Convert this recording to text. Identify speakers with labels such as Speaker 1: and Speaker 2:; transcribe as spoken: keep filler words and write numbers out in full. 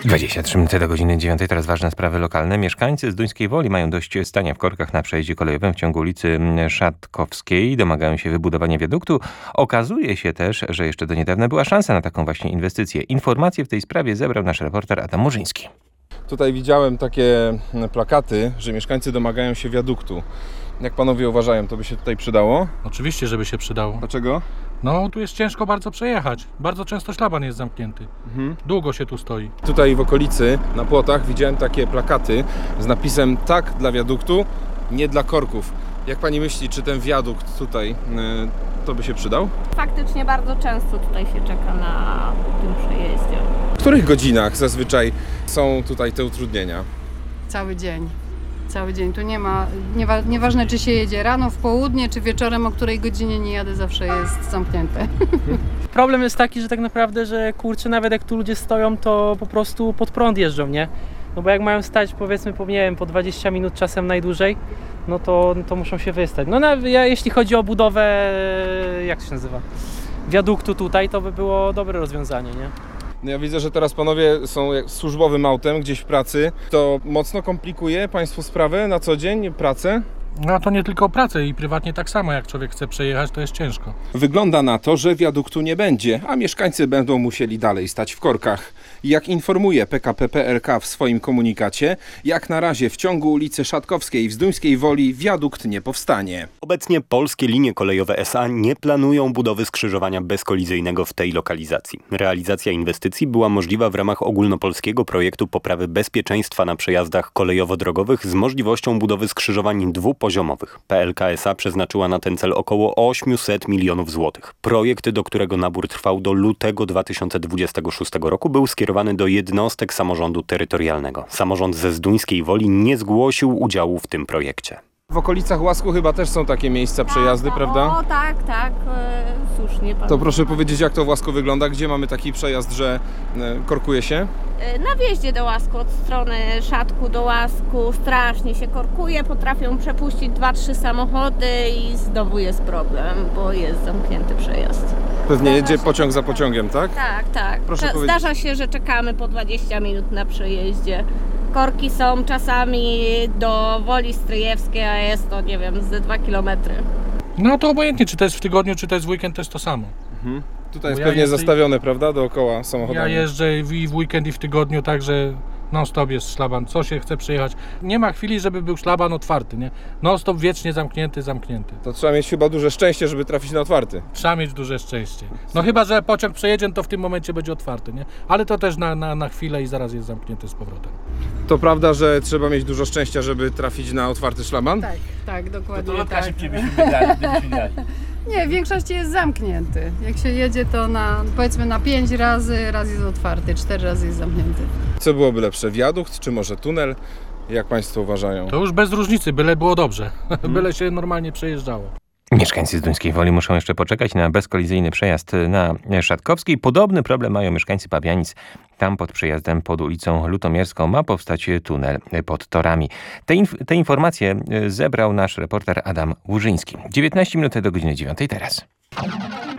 Speaker 1: dwadzieścia trzy minuty do godziny dziewiątej. Teraz ważne sprawy lokalne. Mieszkańcy Zduńskiej Woli mają dość stania w korkach na przejeździe kolejowym w ciągu ulicy Szatkowskiej. Domagają się wybudowania wiaduktu. Okazuje się też, że jeszcze do niedawna była szansa na taką właśnie inwestycję. Informacje w tej sprawie zebrał nasz reporter Adam Murzyński.
Speaker 2: Tutaj widziałem takie plakaty, że mieszkańcy domagają się wiaduktu. Jak panowie uważają, to by się tutaj przydało?
Speaker 3: Oczywiście, żeby się przydało.
Speaker 2: Dlaczego?
Speaker 3: No, tu jest ciężko bardzo przejechać. Bardzo często szlaban jest zamknięty. Mhm. Długo się tu stoi.
Speaker 2: Tutaj w okolicy, na płotach, widziałem takie plakaty z napisem tak dla wiaduktu, nie dla korków. Jak pani myśli, czy ten wiadukt tutaj y, to by się przydał?
Speaker 4: Faktycznie bardzo często tutaj się czeka na tym przejeździe.
Speaker 2: W których godzinach zazwyczaj są tutaj te utrudnienia?
Speaker 5: Cały dzień. Cały dzień. Tu nie ma, niewa, nieważne czy się jedzie rano, w południe, czy wieczorem, o której godzinie nie jadę, zawsze jest zamknięte.
Speaker 6: Problem jest taki, że tak naprawdę, że kurczę, nawet jak tu ludzie stoją, to po prostu pod prąd jeżdżą, nie? No bo jak mają stać, powiedzmy, po, nie wiem, po dwadzieścia minut czasem najdłużej, no to, to muszą się wystać. No na, ja, jeśli chodzi o budowę, jak się nazywa, wiaduktu tutaj, to by było dobre rozwiązanie, nie?
Speaker 2: Ja widzę, że teraz panowie są służbowym autem gdzieś w pracy. To mocno komplikuje państwu sprawę na co dzień, pracę?
Speaker 3: No to nie tylko pracę i prywatnie tak samo, jak człowiek chce przejechać, to jest ciężko.
Speaker 2: Wygląda na to, że wiaduktu nie będzie, a mieszkańcy będą musieli dalej stać w korkach. Jak informuje P K P P L K w swoim komunikacie, jak na razie w ciągu ulicy Szatkowskiej w Zduńskiej Woli wiadukt nie powstanie.
Speaker 7: Obecnie Polskie Linie Kolejowe S A nie planują budowy skrzyżowania bezkolizyjnego w tej lokalizacji. Realizacja inwestycji była możliwa w ramach ogólnopolskiego projektu poprawy bezpieczeństwa na przejazdach kolejowo-drogowych z możliwością budowy skrzyżowań dwupoziomowych. P L K S A przeznaczyła na ten cel około osiemset milionów złotych. Projekt, do którego nabór trwał do lutego dwa tysiące dwudziestego szóstego roku, był skierowany do jednostek samorządu terytorialnego. Samorząd ze Zduńskiej Woli nie zgłosił udziału w tym projekcie.
Speaker 2: W okolicach Łasku chyba też są takie miejsca przejazdy,
Speaker 4: tak,
Speaker 2: prawda?
Speaker 4: O tak, tak, e, słusznie pan.
Speaker 2: To proszę powiedzieć, jak to w Łasku wygląda? Gdzie mamy taki przejazd, że e, korkuje się?
Speaker 4: E, Na wjeździe do Łasku, od strony Szatku do Łasku strasznie się korkuje, potrafią przepuścić dwa, trzy samochody i znowu jest problem, bo jest zamknięty przejazd.
Speaker 2: Pewnie
Speaker 4: Zdarza
Speaker 2: jedzie
Speaker 4: się.
Speaker 2: pociąg za pociągiem, tak?
Speaker 4: Tak, tak.
Speaker 2: Proszę
Speaker 4: Cze-
Speaker 2: powiedzieć.
Speaker 4: Zdarza się, że czekamy po dwadzieścia minut na przejeździe. Korki są czasami do Woli Stryjewskiej, a jest to, nie wiem, ze dwa kilometry.
Speaker 3: No to obojętnie, czy to jest w tygodniu, czy to jest w weekend, to jest to samo.
Speaker 2: Mhm. Tutaj jest
Speaker 3: ja
Speaker 2: pewnie
Speaker 3: jeżdżę-
Speaker 2: zastawione, prawda, dookoła
Speaker 3: Ja
Speaker 2: samochodami.
Speaker 3: jeżdżę i w weekend, i w tygodniu, także non-stop jest szlaban. Co się chce przejechać? Nie ma chwili, żeby był szlaban otwarty, nie? Non-stop wiecznie zamknięty, zamknięty.
Speaker 2: To trzeba mieć chyba duże szczęście, żeby trafić na otwarty.
Speaker 3: Trzeba mieć duże szczęście. No chyba, że pociąg przejedzie, to w tym momencie będzie otwarty, nie? Ale to też na, na, na chwilę i zaraz jest zamknięty z powrotem.
Speaker 2: To prawda, że trzeba mieć dużo szczęścia, żeby trafić na otwarty szlaban?
Speaker 5: Tak, tak, dokładnie
Speaker 8: To lotka
Speaker 5: tak.
Speaker 8: szybciej byśmy wydali, gdybyśmy mieli.
Speaker 5: Nie, w większości jest zamknięty. Jak się jedzie, to na, powiedzmy na pięć razy, raz jest otwarty, cztery razy jest zamknięty.
Speaker 2: Co byłoby lepsze, wiadukt czy może tunel? Jak państwo uważają?
Speaker 3: To już bez różnicy, byle było dobrze. Byle się normalnie przejeżdżało.
Speaker 1: Mieszkańcy Zduńskiej Woli muszą jeszcze poczekać na bezkolizyjny przejazd na Szatkowskiej. Podobny problem mają mieszkańcy Pabianic. Tam pod przejazdem pod ulicą Lutomierską ma powstać tunel pod torami. Te, inf- te informacje zebrał nasz reporter Adam Łużyński. dziewiętnaście minut do godziny dziewiątej teraz.